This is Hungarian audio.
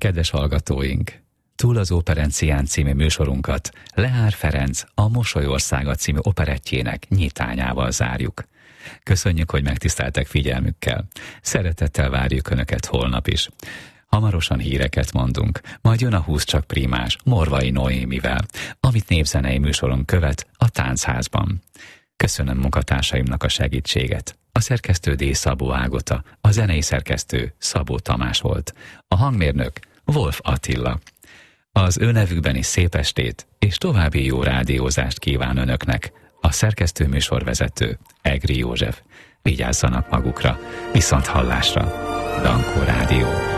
Kedves hallgatóink! Túl az Operencián című műsorunkat Lehár Ferenc a Mosolyországa című operettjének nyitányával zárjuk. Köszönjük, hogy megtiszteltek figyelmükkel. Szeretettel várjuk Önöket holnap is. Hamarosan híreket mondunk, majd jön a 20 csak primás Morvai Noémivel, amit népzenei műsoron követ a Táncházban. Köszönöm munkatársaimnak a segítséget. A szerkesztő D. Szabó Ágota, a zenei szerkesztő Szabó Tamás volt, a hangmérnök Wolf Attila. Az ő nevükben is szép estét és további jó rádiózást kíván Önöknek a szerkesztő műsorvezető Egri József. Vigyázzanak magukra, viszont hallásra. Dankó Rádió.